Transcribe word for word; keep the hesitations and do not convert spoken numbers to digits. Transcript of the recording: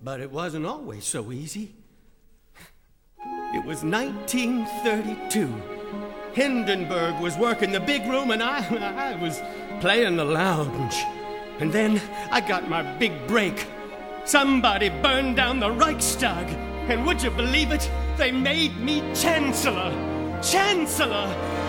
But it wasn't always so easy. It was nineteen thirty-two. Hindenburg was working the big room and I, I was playing the lounge. And then I got my big break. Somebody burned down the Reichstag. And would you believe it? They made me Chancellor. Chancellor!